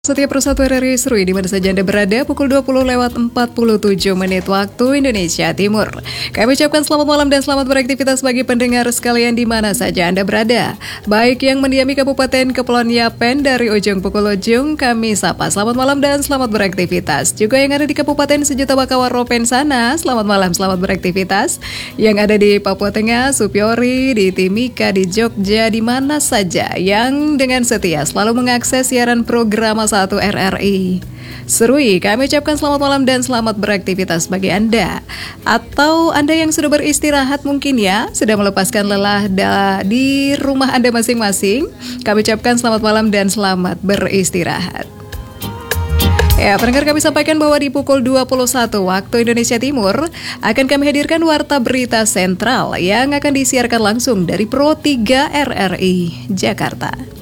Setiap persatu RRI seru di mana saja Anda berada, pukul 20:47 waktu Indonesia Timur. Kami ucapkan selamat malam dan selamat beraktivitas bagi pendengar sekalian di mana saja Anda berada. Baik yang mendiami Kabupaten Kepulauan Yapen dari ujung pukul ujung, kami sapa selamat malam dan selamat beraktivitas. Juga yang ada di Kabupaten Sejuta Bakawar Ropen sana, selamat malam, selamat beraktivitas. Yang ada di Papua Tengah, Supiori, di Timika, di Jogja, di mana saja yang dengan setia selalu mengakses siaran program 1 RRI Serui, kami ucapkan selamat malam dan selamat beraktivitas bagi Anda. Atau Anda yang sudah beristirahat mungkin ya, sudah melepaskan lelah di rumah Anda masing-masing, kami ucapkan selamat malam dan selamat beristirahat. Ya, pendengar, kami sampaikan bahwa di pukul 21 waktu Indonesia Timur akan kami hadirkan Warta Berita Sentral yang akan disiarkan langsung dari Pro 3 RRI Jakarta.